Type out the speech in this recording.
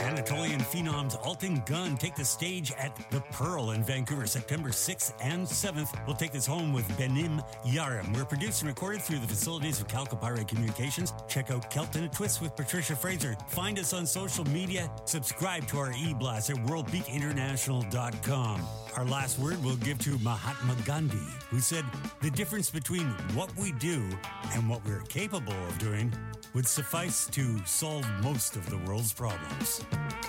Anatolian phenoms Alton Gunn take the stage at The Pearl in Vancouver, September 6th and 7th. We'll take this home with Benim Yarim. We're produced and recorded through the facilities of Calcopire Communications. Check out Celt in a Twist with Patricia Fraser. Find us on social media. Subscribe to our e-blast at worldbeatinternational.com. Our last word we'll give to Mahatma Gandhi, who said, "The difference between what we do and what we're capable of doing would suffice to solve most of the world's problems."